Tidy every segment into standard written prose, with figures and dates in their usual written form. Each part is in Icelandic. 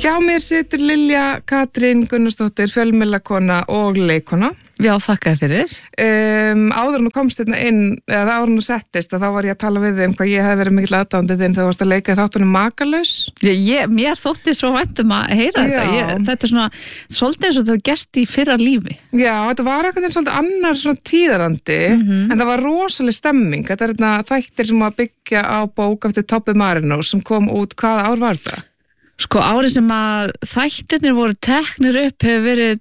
Hjá mér situr Lilja Katrín Gunnarsdóttir, fjölmiðlakona og leikona. Já, þakka fyrir. Áður en þú komst hérna inn, eða áður en þú settist, þá var ég að tala við þig hvað ég hef verið mikill aðdáandi þinn þegar þú varst að leika í þáttunum Makalaus. Mér þótti svo væntum að heyra þetta. Þetta svona, svolítið eins og þetta var gerst í fyrra lífi. Já, þetta var eitthvað svolítið annar svona tíðarandi, en það var rosaleg stemming. Þetta er þættir sem að byggja á bók eftir Tobbe Marinós sem kom út, hvaða ár var þetta? Sko, árið sem að þættirnir voru teknir upp hefur verið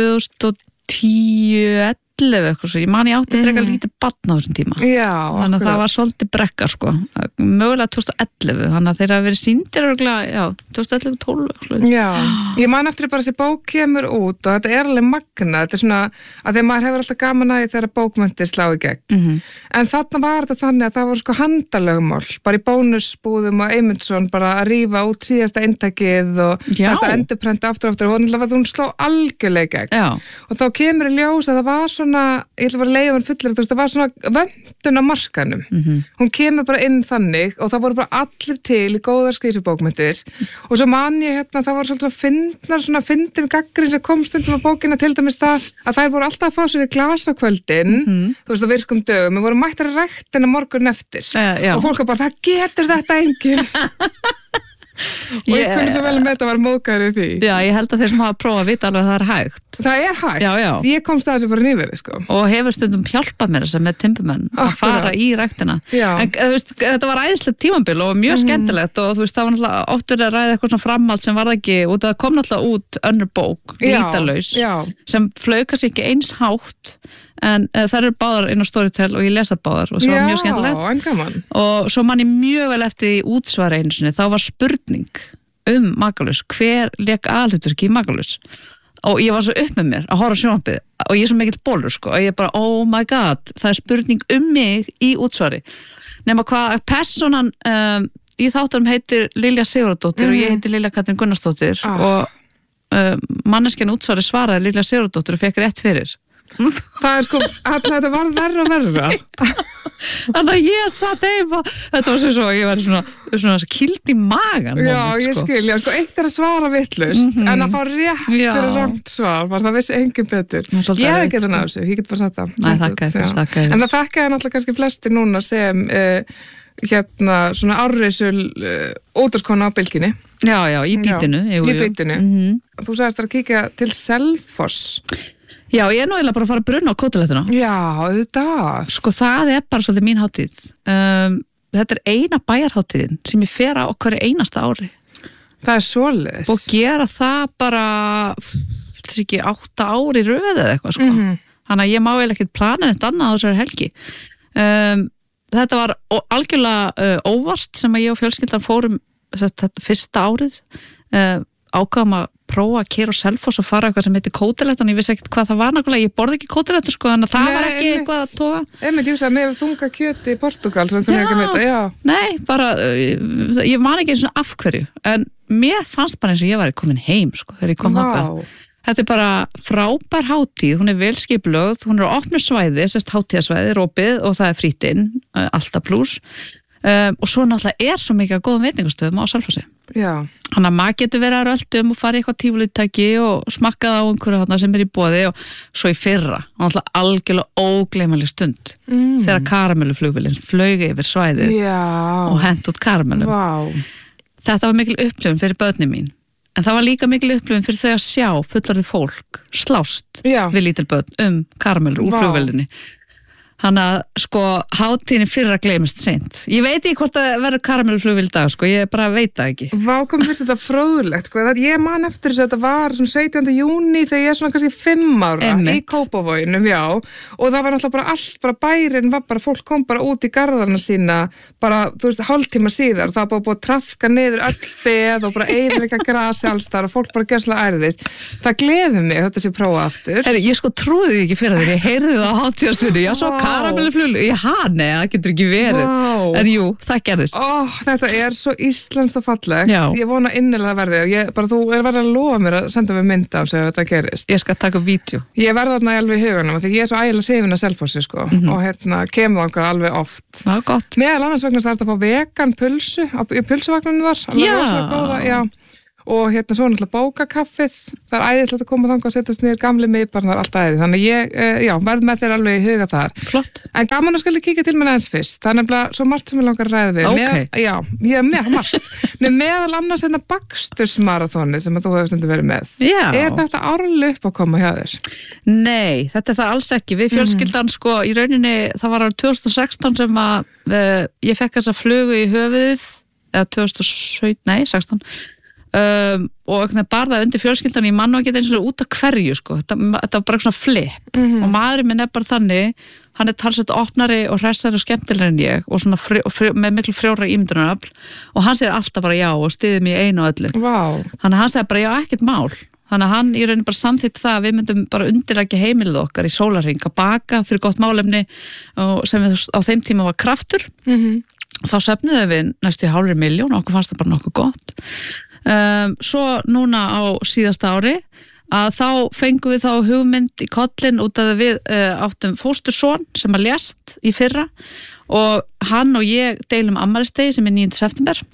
2010-11 eitthvað svo. Ég man ég átti frekar lítið barn á þessum tíma. Já, þannig að það var svolítið brekka, sko. Mögulega 2011, þannig að þeir hafa verið sýndir örgulega, 2011-12. Já, ég man eftir bara þessi bók kemur út og þetta er alveg magna. Þetta er svona, að þegar maður hefur alltaf gaman að þegar bókmenntir slá í gegn. En þarna var þetta þannig að það voru sko handalögmál, bara í bónusbúðum og Eymundsson bara að rífa út síðasta eintakið og þetta endurprenta aftur og hún sló algjörlega í gegn. Já. Og þá kemur í ljós að það var svona, ég ætla bara að leiða hann fullir, það var svona vöntun á markanum. Hún kemur bara inn þannig og það voru bara allir til í góðar skvísubókmyndir og svo man ég hérna, það voru svolítið fyndin gagnrýni sem kom stundum á bókina, til dæmis það að þær voru alltaf að fá sér í glas á kvöldin, þú veist, á virkum dögum, við vorum mættar að ræktina morgun eftir og fólk var bara, það getur þetta enginn. Og ég kunni svo vel með þetta var móðgæri því. Já, ég held að þeir sem hafa prófað að vita alveg að það er hægt. Það er hægt, já. Ég komst að þessu bara nýverið, sko. Og hefur stundum hjálpað mér þess að með timbumenn að fara í ræktina. En veist, þetta var æðislegt tímabil og mjög skemmtilegt og þú veist, það var náttúrulega oft verið að ræða eitthvað svona framhald sem var ekki, og það kom náttúrulega út önnur bók, Lítalaus, sem flauka sig ekki eins hátt. En það eru báðar inn á Storytel og ég lesa báðar og það var mjög skemmtilegt. Já, en gaman. Og svo man ég mjög vel eftir í útsvari einu sinni, þá var spurning Makalaus, hver lék aðalhlutverk í Makalaus? Og ég var svo upp með mér að horfa á sjónvarpið og ég er svo mikill bólur, sko, og ég bara, oh my god, það er spurning mig í útsvari. Nema hvað persónan í þáttunum heitir Lilja Sigurðardóttir og ég heitir Lilja Katrín Gunnarsdóttir og manneskjan útsvari svaraði Lilja Sigurðardóttir og fekk rétt fyrir. Það er sko, þetta var verra og verra. Þannig að ég satt heima, þetta var svo ég var svona kild í magan. Já, ég skil, já, sko, eitt er að svara vitlaust, en að fá rétt fyrir rangt svar, var það vissi engin betur. Ég hef ekki þetta náðu sig, ég get bara sagt það. Nei, þakka þér. En það þakkaði náttúrulega kannski flesti núna sem hérna svona árreisul útvarskona á bylginni. Já, í bítinu. Í bítinu. Þú sagðist að kíkja til Selfoss. Já, ég er nú eiginlega bara að fara að brunna á Kótilettuna. Já, þetta. Sko, það er bara svolítið mín hátíð. Þetta er eina bæjarhátíðin sem ég fer á hverju einasta ári. Það er svoleiðis. Og gera það bara, þetta ekki 8 ári í röð eða eitthvað, sko. Þannig að ég má eiginlega ekkert plana neitt annað á þessari helgi. Þetta var algjörlega óvart sem að ég og fjölskyldan fórum fyrsta árið. Ákvaðum að prófa að keyra á Selfoss og fara eitthvað sem heitir Kótilettan, ég vissi ekkert hvað það var nákvæmlega, ég borði ekki Kótilettur, sko, þannig að það var ekki eitthvað að toga. Ég sagði með þunga kjöti í Portugal, svo kunni ég ekki með þetta, já. Nei, bara, ég man ekki eins og af hverju, en mér fannst bara eins og ég var komin heim, sko, þegar ég kom þangað. Þetta er bara frábær hátíð, hún er vel skipulögð, hún er á opnu svæði, sérst hátíðasvæði, opið og það er frítt inn, alltaf plús. Og svo náttúrulega svo mikið að góðum veitingastöðum á Selfossi. Já. Þannig að maður getur verið að röldum og fara í eitthvað tífulutæki og smakkað á einhverju þarna sem er í boði og svo í fyrra, og náttúrulega algjörlega ógleymanleg stund þegar karamelluflugvélin flaug yfir svæðið og hent út karamellum. Þetta var mikil upplifun fyrir börnin mín, en það var líka mikil upplifun fyrir þau að sjá fullorðið fólk slást við lítil börn karamellur úr flugvélinni. Þannig að, sko, hátíðin fyrra gleymist seint. Ég veit ekki hvort það verður karamelluflugvél í dag, sko, ég bara veit það ekki. Vá, kom fyrst þetta fróðlegt, sko, ég man eftir þess að þetta var svona 17. júní þegar ég er svona kannski 5 ára í Kópavoginum, já, og það var náttúrulega bara allt, bara bærinn var bara, fólk kom bara út í garðarna sína, bara, þú veist, hálftíma síðar, það var búið að trafka niður öll beð og bara eyðileggja grasi alls þar og fólk bara gjörsamlega ærðist. Það gleður mig, þetta sé prófa aftur. Ég sko trúði ekki fyrir þegar ég heyrði það á hátíðarsvinni, ég svo karamelluflugvél, nei, það getur ekki verið. En jú, það gerðist. Þetta er svo íslenskt og fallegt. Ég vona innilega verði og þú verður að lofa mér að senda mér mynd af sig að þetta gerist. Ég skal taka vídeo. Ég verði þarna alveg í huganum því ég er svo ægilega hrifin af Selfossi, sko, og kem þangað alveg oft. Það er gott. Meðal annars vegna það að fá vegan pulsu í pulsuvagnunum þar, alveg rosalega góða, já. og svo náttúrulega bókakaffið, það æðislegt að koma þangað að setjast niður, gamli miðbar, það alltaf æði, þannig ég verð með þér alveg í huga þar. Flott. En gaman að skilja kíkja til mér eins fyrst, það nefnilega svo margt sem ég langar að ræða við. Ég er með margt, með meðal annars bakstursmarathoni sem að þú hefur stundu verið með. Já. Er þetta árlega upp að koma hjá þér? Nei, þetta er það alls ekki, við fjölskyldan í rauninni, það var árið 2016 sem að ég fekk þessa flugu í höfuðið, eða 16 og bara það undir fjölskyldan ég mann og ekki eins og út af hverju þetta var bara svona flip og maðurinn minn bara þannig, hann talsveit opnari og hressari og skemmtilegri en ég og svona með miklu frjóra ímyndunarafl og hann segir alltaf bara já og styðir mig í einu og öllu. Þannig að hann segir bara já, ekkert mál. Þannig að hann í rauninni bara samþýtt það að við myndum bara undirleggja heimilið okkar í sólarhring að baka fyrir gott málefni og sem við á þeim tíma var kraftur. Þá söfnuðum við næstu 500.000 og okkur fannst það bara nokkuð gott. Svo núna á síðasta ári að þá fengum við þá hugmynd í kollin út af að við áttum fósturson sem að lést í fyrra og hann og ég deilum afmælisdegi sem er 9. september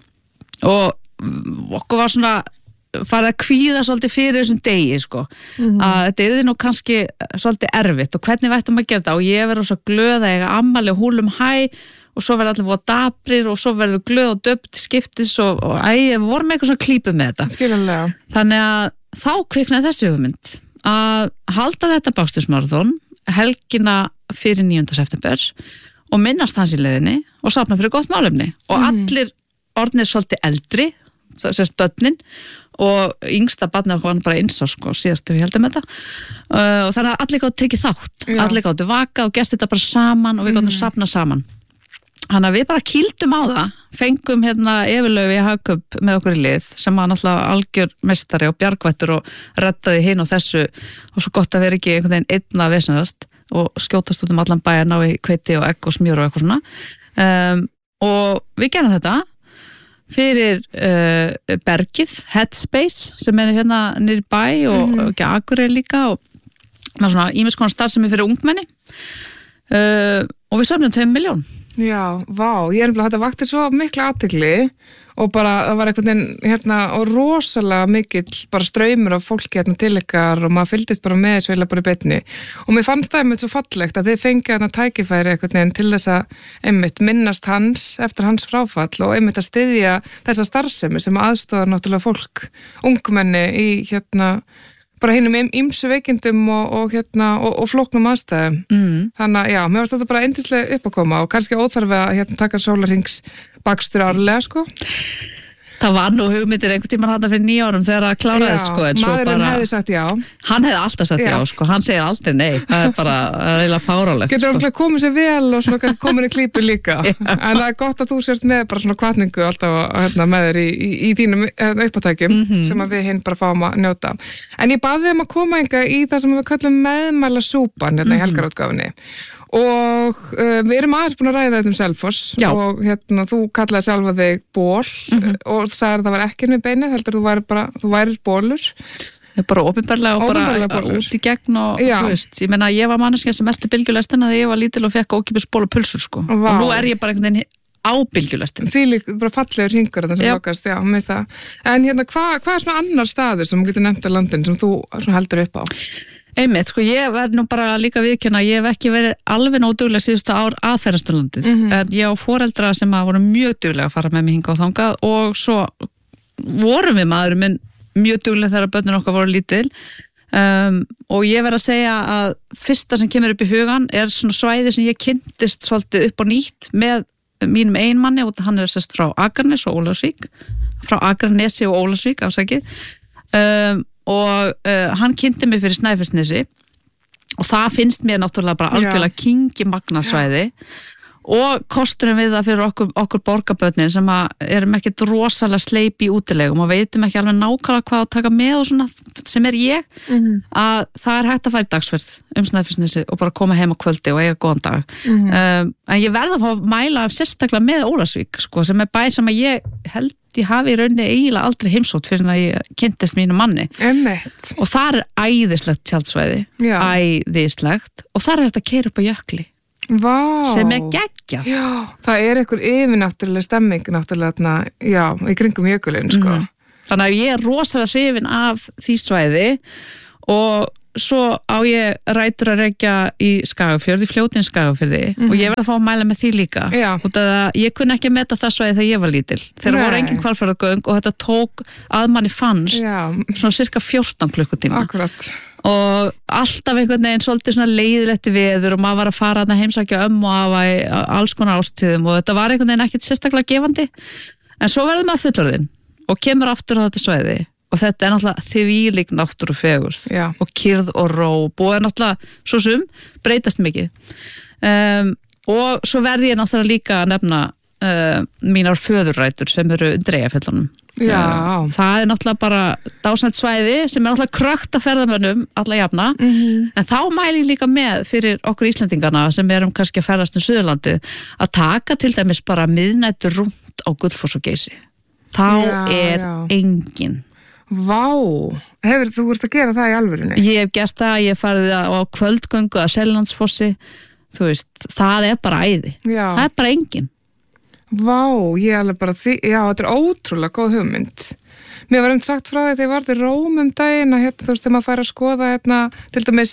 og okkur var svona farið að kvíða svolítið fyrir þessum degi að þetta er nú kannski svolítið erfitt og hvernig vættum að gera þetta og ég verður svo glöð að eiga afmæli og húlum hæ og svo verður allir búið daprir og svo verður glöð og döpt skiptis og við vorum eitthvað svona klípu með þetta. Skiljanlega. Þannig að þá kviknaði þessi hugmynd að halda þetta bakstursmarathon helgina fyrir 9. september og minnast hans í leiðinni og safna fyrir gott málefni og allir orðnir svolítið eldri, sérst börnin og yngsta barnið var bara eins á síðastu við heldum þetta og þannig að allir gáttu tekið þátt, allir gáttu vaka og gert þetta bara saman og við gáttum safna saman. Þannig að við bara kýldum á það, fengum Efurlaufi í Hagkaup með okkur í lið sem var náttúrulega algjör meistari og bjargvættur og reddaði hinn og þessu og svo gott að vera ekki einhvern veginn einn að vesenast og skjótast út allan bæ að ná í hveiti og egg og smjör og eitthvað svona og við gerum þetta fyrir bergið, Headspace sem er niður bæ og ekki Akureyri líka og svona ýmis konar starf sem er fyrir ungmenni og við söfnum 2 milljón. Já, vá, ég þetta vakti svo mikla athygli og bara það var einhvern veginn og rosalega mikill bara straumur af fólki til ykkar og maður fylgdist bara með þessu bara í beinni og mér fannst það einmitt svo fallegt að þið fengið tækifæri einhvern veginn til þess að einmitt minnast hans eftir hans fráfall og einmitt að styðja þessa starfsemi sem aðstoðar náttúrulega fólk, ungmenni í bara hinum ýmsu veikindum og flóknum aðstæðum. Þannig að já, mér varst þetta bara yndislega upp að koma og kannski óþarfi að taka sólarhrings bakstur árlega Það var nú hugmyndir einhvern tímann þarna fyrir 9 árum þegar það kláraðist en maðurinn hefði sagt já. Hann hefði alltaf sagt já hann segir aldrei nei, það er bara eiginlega fáránlegt. Getur alltaf komið sér vel og svona komin í klípu líka en það er gott að þú sért með bara svona hvatningu alltaf með þér í þínum uppátækjum sem að við hinn bara fáum að njóta. En ég baði að koma í það sem við kallum meðmæla súpan í helgarútgáfunni og við erum aðeins búin að ræða þetta Selfoss og þú kallaði sjálfa þig ból og sagði að það var ekki með beinið, heldur þú værir bólur. Bara opinberlega og bara út í gegn og þú veist, ég meina ég var manneskja sem elti bylgjulestina þegar ég var lítil og fekk ókipis ból og pulsur og nú er ég bara einhvern veginn á bylgjulestin. Því líka bara fallegur hringur þetta sem lokast, minnst það. En hvað er svona annar staður sem getur nefnt á landin sem þú heldur upp á? Einmitt, ég verð nú bara líka viðkjanna, ég hef ekki verið alveg nóg dugleg síðustu ár að Ferðasturlandið, en ég á foreldra sem voru mjög duglega að fara með mig hingað og þangað og svo vorum við maðurinn minn mjög dugleg þegar börnin okkar voru lítil og ég verð að segja að fyrsta sem kemur upp í hugan er svona svæði sem ég kynntist svolítið upp og nýtt með mínum einmanni og hann er sérst frá Akranes og Ólafsvík, frá Akranesi og Ólafsvík afsakið og hann kynnti mig fyrir Snæfellsnesi og það finnst mér náttúrulega bara algjörlega kyngimagnarsvæði og kosturinn við það fyrir okkur borgarbörnin sem erum ekki rosalega sleip í útilegum og veitum ekki alveg nákvæmlega hvað að taka með og svona sem er ég að það er hægt að fara í dagsferð Snæfellsnesi og bara koma heim á kvöldi og eiga góðan dag en ég verð að fá að mæla sérstaklega með Ólafsvík sem er bær sem að ég held ég hafi í rauninni eiginlega aldrei heimsótt fyrir að ég kynntist mínu manni og það er æðislegt tjaldsvæði æðislegt og það er hægt að keyra upp á jökli sem er geggjað. Það er einhver yfirnáttúrulega stemming náttúrulega í kringum jökulinn Þannig að ég rosalega hrifin af því svæði og svo á ég rætur að rekja í Skagafjörð, í fljótin Skagafjörði og ég verð að fá að mæla með því líka út af að ég kunni ekki að meta það svæði þegar ég var lítil þegar voru engin hvalfjarðargöng og þetta tók að manni fannst svona cirka 14 klukkutíma og alltaf einhvern veginn svolítið svona leiðilegt veður og maður var að fara að heimsækja og afa í alls konar ástíðum og þetta var einhvern veginn ekkert sérstaklega gefandi en svo verður maður fullorðinn og kemur aftur á þetta svæði og þetta náttúrulega þvílík náttúrufegurð og kyrrð og ró búið náttúrulega svo sum breytast mikið og svo verði ég náttúrulega líka að nefna mínar föðurrætur sem eru undir Eyjafjöllunum það náttúrulega bara dásnætt svæði sem náttúrulega krökkt að ferðamönnum alla jafna en þá mæli ég líka með fyrir okkur Íslendingana sem erum kannski að ferðast Suðurlandið að taka til dæmis bara miðnættur rúmt á Gullfoss og Geysi þá engin Vá, hefur þú ert að gera það í alvörunni? Ég hef gert það, ég hef farið á kvöldgöngu að Seljalandsfossi, þú veist, það bara æði, það bara engin. Vá, ég alveg bara þetta ótrúlega góð hugmynd. Mér var sagt frá því þegar ég var til Róm daginn að þú veist, þegar maður fær að skoða til dæmis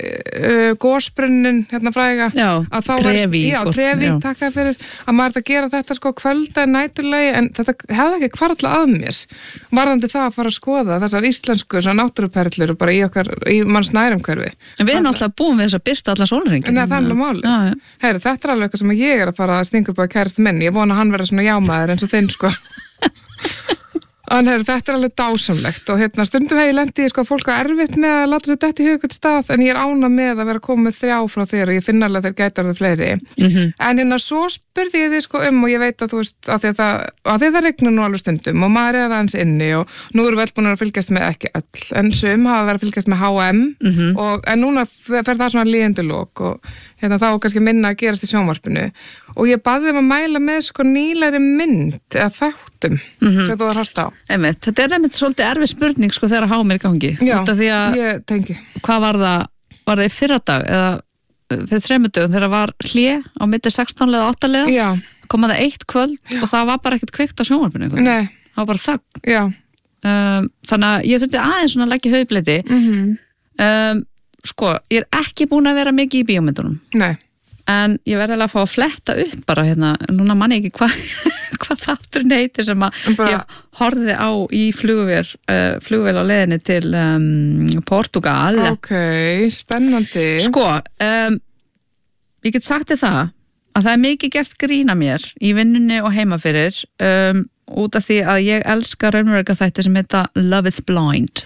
gosbrunnin fræga að þá Trevík, takk fyrir að maður að gera þetta sko kvölda næturlegi en þetta hefði ekki hvarfla að mér varðandi það að fara að skoða þessar íslensku náttúruperlur bara í manns nærumhverfi. En við erum alltaf búin við þess að birta allan sólarhringinn. Nei, það er alveg málið. Heyri, þetta er alveg eitthvað sem ég er að fara að stinga upp á kærasti minn. Ég vona að hann verði svona jámaður eins og þinn sko. En þetta er alveg dásamlegt og stundum hef ég lent í fólk á erfitt með að láta sér detta í hugkvæmt stað en ég er ánægð með að vera komið 3 frá þér og ég finn alveg þeir gætar þau fleiri en svo spurði ég þig og ég veit að þú veist að því það regnar nú alveg stundum og maður er aðeins inni og nú erum við öll búin að fylgjast með ekki öll en sum hafa verið að fylgjast með HM en núna fer það svona líðendulok og þá kannski minna að gerast í sjónvarpinu og ég baði þeim að mæla með nýlegri mynd eða þáttum sem þú var hort á. Þetta er einmitt svolítið erfið spurning þegar að HM er í gangi. Já, ég tengi. Hvað var það í fyrradag eða fyrir 3 dögum þegar var hlé á milli 16 eða 8 liða? Kom það 1 kvöld og það var bara ekkert kveikt á sjónvarpinu. Nei. Það var bara þögn. Já. Þannig að ég þurfti aðeins svona að leggja höfðbleiti. Ég er ekki búin að vera mikið í bíómyndunum. Nei. En ég verði alveg að fá að fletta upp bara núna manni ekki hvað þátturinn heitir sem að ég horfði á í flugvél á leiðinni til Portugal. Ok, spennandi. Ég get sagt þér það að það er mikið gert grín að mér í vinnunni og heima fyrir út af því að ég elska raunveruleika þætti sem heita Love is Blind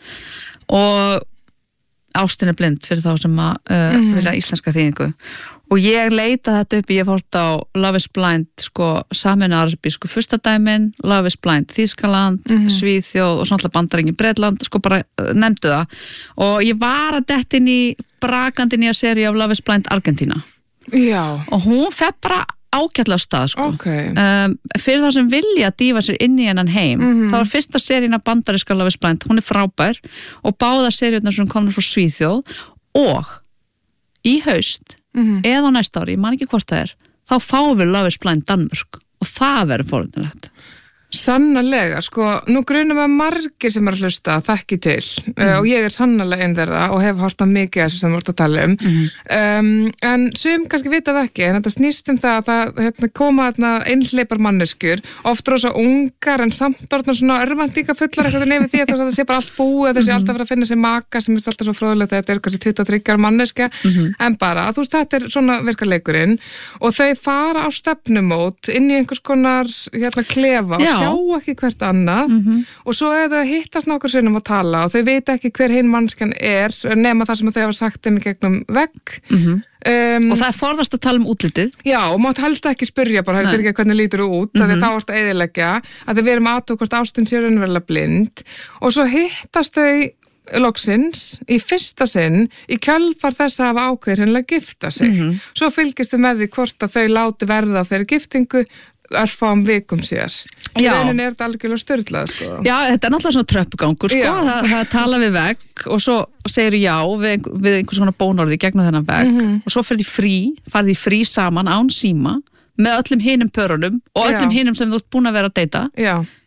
og ástin er blind fyrir þá sem að vilja íslenska þýðingu og ég leita þetta upp ég fórt á Love is Blind Sameinaðu arabísku furstadæmin Love is Blind Þýskaland, Svíþjóð og svona Bandaríkin Bretland bara nefndu það og ég var að detta inn í brakandi nýja seríu af Love is Blind Argentína og hún fer bara ágætlega stað fyrir það sem vilja dýfa sér inn í hennan heim þá er fyrsta seríun af bandaríska Love is Blind hún er frábær og báða seríurnar sem komnar frá Svíþjóð og í haust eða næsta ári, ég man ekki hvort það er þá fáum við Love is Blind Danmörk og það verður forvitnilegt. Sannarlega, nú grunum að margir sem er að hlusta þekki til og ég er sannarlega einn þeirra og hef hort á mikið þessu sem við vorum að tala en sum kannski vita það ekki en þetta snýst það að koma einhleipar manneskjur oft rosa ungar en samt orðnar svona örvæntinga fullar eitthvað nefnir því að það sé bara allt búið þessi alltaf fyrir að finna sér maka sem er alltaf svo fróðilegt þetta er kannski 23 manneska en bara, þú veist, þetta er svona virkarleikurinn og þau fara á stefnumót inn í einhvers konar klefa og sjá ekki hvert annað og svo er þau að hittast nokkur sinnum að tala og þau veit ekki hver hinn mannskan er nema það sem þau hafa sagt þeim í gegnum vegg og það er forðast að tala útlitið já og mátt helst ekki spyrja bara fyrir ekki hvernig lítur þú út þá ertu að eyðileggja að við erum aðtöku hvort ástin sé raunverulega blind og svo hittast þau loksins í fyrsta sinn í kjölfar þess að hafa ákveður hennilega gifta sig svo fylgist þau með því hvort að þau láti verða á þeirri giftingu örfáum vikum sér. Í rauninni er þetta algjörlega styrlað, Já, þetta er náttúrulega svona tröppugangur, það tala við vegg og svo segir já við einhvers svona bónorði gegnum þennan vegg og svo farið í frí saman án síma með öllum hinum pörunum og öllum hinum sem þú ert búin að vera að deyta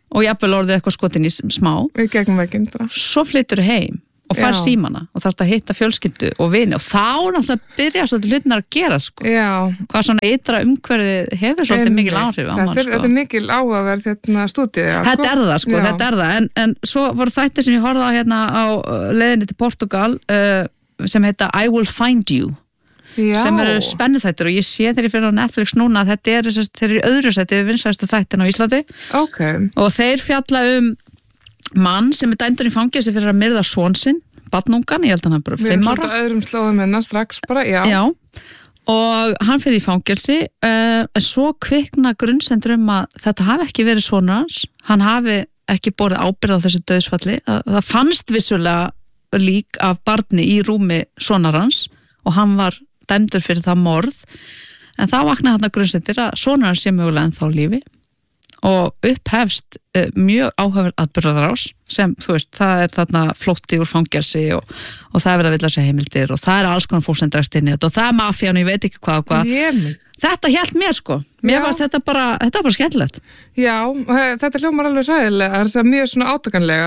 og jafnvel orðið eitthvað skotin í smá. Í gegnum vegginn bara. Svo flyttur heim og fær símana og þarf að hitta fjölskyldu og vini og þá náttúrulega byrja svolítið hlutina að gera sko. Já. Hvað svona ytra umhverfið hefur svolítið mikil áhrif á mann sko. Þetta er mikil áhugaverð stúdíu. Þetta er það sko, þetta er það en svo voru þættir sem ég horfði á hérna á leiðinni til Portugal sem heita I Will Find You. Já. Sem eru spennuþættir og ég sé þegar ég fyrir á Netflix núna að þetta er þeir eru öðru sæti vinsælustu þættin á Íslandi. Okay. Og þeir fjalla mann sem dæmdur í fangelsi fyrir að myrða son sinn, barnungan, ég held að hann bara 5 ára. Við erum svolítið öðrum slóðum hennar strax bara, já. Og hann fyrir í fangelsi, en svo kvikna grunnsendur að þetta hafi ekki verið sonur hans, hann hafi ekki borið ábyrgð á þessu dauðsfalli, það fannst vissulega lík af barni í rúmi sonur hans og hann var dæmdur fyrir það morð, en þá vaknaði hann að grunnsendur að sonur hans sé mögulega ennþá á lífi. Og upphefst mjög áhugaverð atburðarás sem, þú veist, það er þarna flótti úr fangelsi og það er verið að villa sér heimildir og það er alls konar fólk sem dregst inn í þetta og það er mafían og ég veit ekki hvað og hvað. Þetta hélt mér sko. Mér varst þetta bara skemmtilegt. Já, þetta hljómar alveg ræðilega, það er mjög svona átakanlega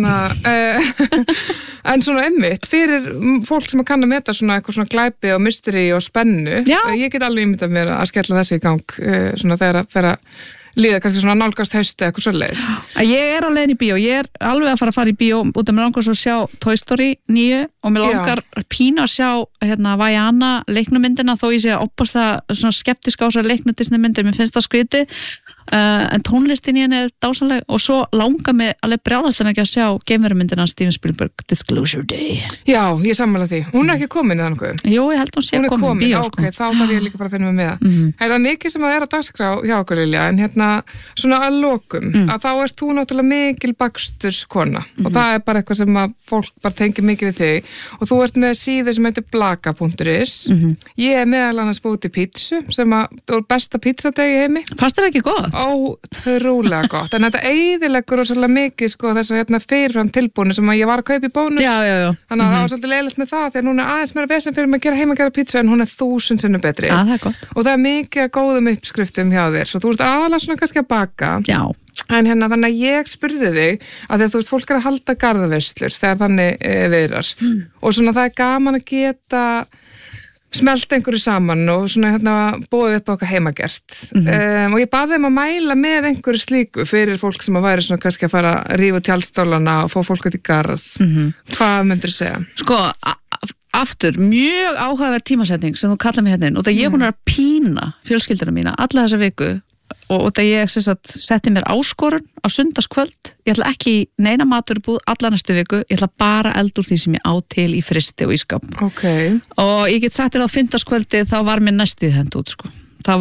en en svona einmitt, fyrir fólk sem kann að meta svona eitthvað svona glæpi og mystery og spennu, ég get alveg ímyndað mér að skella þessi í gang svona þegar líða kannski svona nálgast hausti eitthvað svoleiðis. Ég er á leiðin í bíó, ég er alveg að fara í bíó út af mér langar svo að sjá Toy Story 9 og mér langar pínu að sjá Vaiana leiknumyndina þó ég sé að oppast það svona skeptisk á þessar leiknu Disneymyndir, mér finnst það skrítið en tónlistin í henni er dásanleg og svo langar mig alveg brjálæslega ekki að sjá geimverumyndina Steven Spielberg Disclosure Day. Já, ég sammála því. Hún er ekki komin eða nokkuð? Jú, ég held hún sé komin í bíó sko. Ok, þá þarf ég líka bara að finna mig með það. Það er mikið sem að er á dagskrá hjá okkur Lilja en svona að lokum að þá ert þú náttúrulega mikil baksturskona og það er bara eitthvað sem að fólk bara tengir mikið við þig og þú ert með síðu sem heitir blaka.is ég er meðal annars búið til pítsu sem að besta pítsadegi í heimi. Fannst þér ekki gott? Ótrúlega gott, en þetta eyðileggur og svolítið mikið sko þessar fyrirfram tilbúinu sem að ég var að kaupa í bónus þannig að það var svolítið leiðilegt með það þegar núna er aðeins meira vesen fyrir mig að gera heima að gera pítsu en hún er 1000 sinnum betri það er gott. Og það er mikið að góðum uppskriftum hjá þér svo þú ert aðalega svona kannski að baka en þannig að ég spurði þig að þegar þú veist fólk er að halda garðaveislur þegar þannig viðrar og svona það er gaman að geta smelt einhverju saman og svona búið upp á okkar heimagert og ég baði þeim að mæla með einhverju slíku fyrir fólk sem að væri svona kannski að fara að rífa tjaldstólana og fá fólk út í garð hvað myndir þú segja? Sko, aftur, mjög áhugaverð tímasetning sem þú kallar mig hérna inn og það ég er búin að pína fjölskylduna mína alla þessa viku og það ég setti mér áskorun á sunnudagskvöld, ég ætla ekki neina maturbúð alla næstu viku, ég ætla bara elda úr því sem ég á til í fristi og ískap og ég get sagt þér á fimmtudagskvöldi þá var mér næstuð hend út sko. það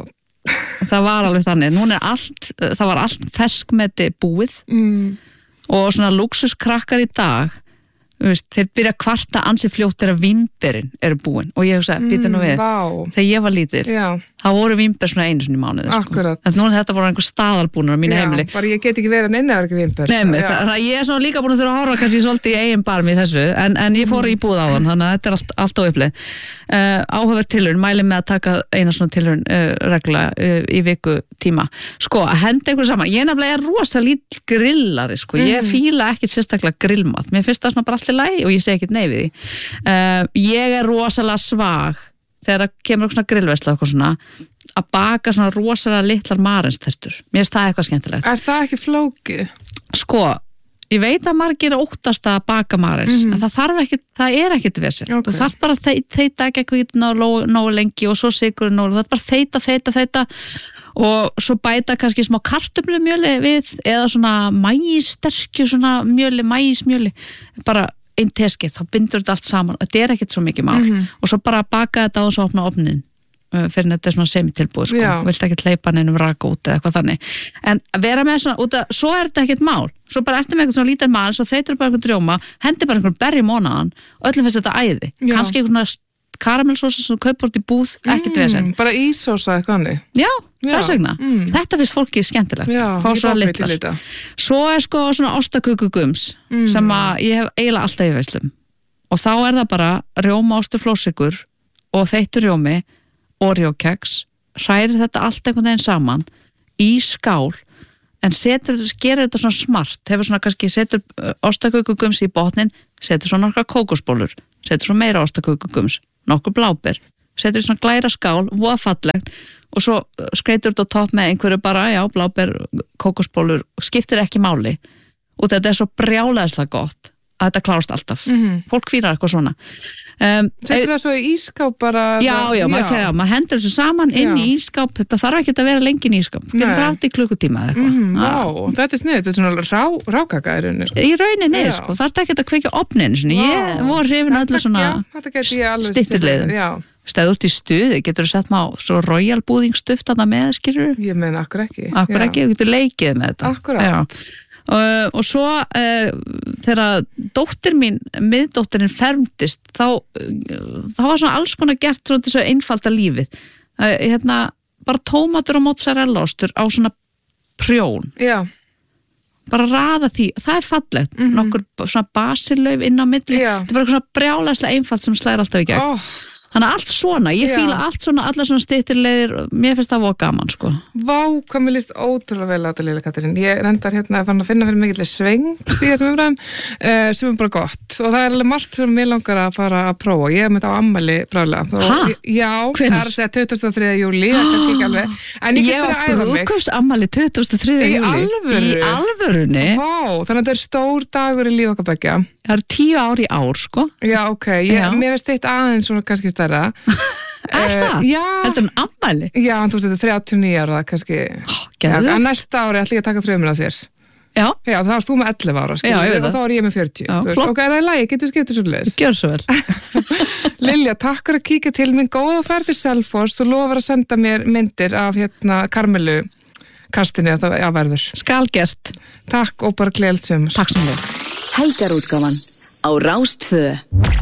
var alveg þannig núna er það var allt ferskmeti búið og svona lúksuskrakkar í dag þeir byrja að kvarta ansi fljótt þegar vínberin eru búin og ég hugsa, býta nú við þegar ég var lítil, þá voru vínber svona einu svona í mánuði sko. En nú er þetta voru einhver staðalbúnur á mínu heimili bara ég get ekki verið en eða ekki vínber ég er svona líka búin að þurfa að horfa kannski svolítið í eigin barm í þessu en ég fór í búð á hann þannig að þetta er allt óupplið áhugaverð tilraun, mæli með að taka eina svona tilraun reglulega í viku tíma sko, að henda einhverju saman ég nefnilega er rosa lítill grillari sko. Ég fíla ekkit sérstaklega grillmat mér finnst það svona bara allt í lagi og ég segi ekkit nei við því ég er rosalega svag þegar það kemur svona grillveisla eitthvað svona að baka svona rosalega litlar marenstertur mér finnst það eitthvað skemmtilegt Er það ekki flókið? Sko, ég veit að margir óttast að baka marens en það er ekkit vesen þú þarf bara að þeita ekki eitthvað nógu lengi og svo sigurinn nógu það er bara að þeita og svo bæta kannski smá kartöflumjöli við eða svona maíssterkju svona maísmjöli bara einn teskið, þá bindur þetta allt saman þetta er ekkert svo mikið mál og svo bara baka þetta á þess að opna ofnin fyrir þetta er svona semitilbúið sko. Vilt ekki hleypa neinum raka út eða eitthvað þannig en vera með svona, út að svo er þetta ekkert mál svo bara ertu með eitthvað svona lítið mann svo þeitur bara eitthvað drjóma, hendi bara einhvern berri mónaðan og öllum finnst þetta æði kannski eitthvað karamellsósa sem þú kaupur út í búð ekkert vesen bara ísósa eitthvað já, þess vegna þetta finnst fólki skemmtilegt fá svona litlar svo er sko svona ostakukugums sem að ég hef eiginlega alltaf í veislum og þá er það bara rjóma ostur flórsykur og þeittur rjómi Oreo keks hrærir þetta allt einhvern veginn saman í skál en gerir þetta svona smart, hefur svona kannski setur ostakökugums í botnin, setur svona nokkra kókosbólur, setur svona meira ostakökugums, nokkur bláber, setur svona glæra skál, voða fallegt og svo skreitur þetta á topp með einhverju bara, já, bláber, kókosbólur, skiptir ekki máli og þetta er svo brjálæðislega gott að þetta klárast alltaf. Fólk fýrar eitthvað svona. Setur það svo í ískáp bara? Já, maður hendur þessu saman inn í ískáp, þetta þarf ekki að vera lengi í ískáp, getur bara átt í klukkutíma eða eitthvað. Vá, þetta er snið, þetta er svona rákaka í rauninni. Í rauninni, sko, þarf ekki að kveikja opnin, ég voru hrifin öllu svona stýttirleiðum. Stæður út í stuði, getur þú sett maður svo royal búðingstuft þarna með, skilur? Ég meina, akkur ekki, þú getur leikið með þetta. Akkurát. Og svo þegar miðdóttirinn fermdist þá var svona alls konar gert svona þessu einfalda lífið bara tómatur og mozzarella ostur á svona prjón bara raða því, það er fallegt nokkur svona basilauf inn á milli þetta er bara svona brjálæslega einfalt sem slæðir alltaf í gegn Þannig allt svona, ég fíla allt svona, allar svona styttirleiðir, mér finnst það voða gaman, sko. Vá, hvað mér líst ótrúlega vel á þetta, Lilla Katrín. Ég reyndar fann að finna fyrir mikill sveng því þessum umræðum, sem bara gott. Og það alveg margt sem mér langar að fara að prófa. Ég með þetta á ammæli bráðlega. Já, það að segja 23. júlí, það er kannski ekki alveg. En ég get bara að æfa mig. Ég á brúðkaupsammæli 23. júlí. Í alvörunni? Vá, þannig að þetta er stór dagur í líf okkar beggja. Það eru 10 ár í ár, sko. Já, ok. Mér veist eitt aðeins svona kannski stærra. Er það? Já. Þetta er ammæli? Já, þú veist, þetta er 39 ára, kannski. Geðveikt. En næsta ári ætla ég að taka frumuna á þér. Já. Já, þá varst þú með 11 ára, skilur. Já, ég veit það. Og þá er ég með 40. Já, flott. Ok, er það í lagi? Getur við skiptið svo leis? Gjör svo vel. Lilja, takk fyrir að kíkja til minn. Góða ferð til Selfoss. Þú lofar að senda mér myndir af Karmelu kastinu að það verður. Skal gert. Takk og bara gleðilegt sumar. Takk sem við. Helgarútgáfan á Rás 2.